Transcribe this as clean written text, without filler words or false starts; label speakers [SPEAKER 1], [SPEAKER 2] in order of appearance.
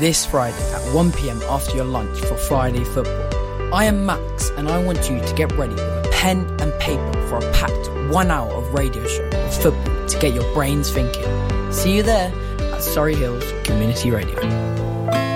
[SPEAKER 1] this Friday at 1 p.m. after your lunch for Friday football. I am Max, and I want you to get ready with a pen and paper for a packed 1 hour of radio show with football to get your brains thinking. See you there at Surrey Hills Community Radio.